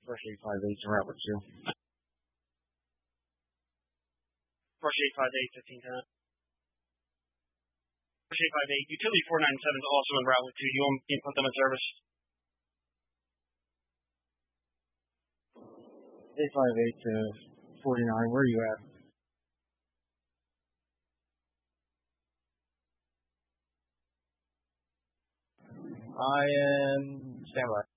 Rush 858 to route with 2. Rush 858, 1510. Rush 858, utility 497 is also en route with 2. Do you want me to put them in service? 858 to 49, where are you at? I am standby.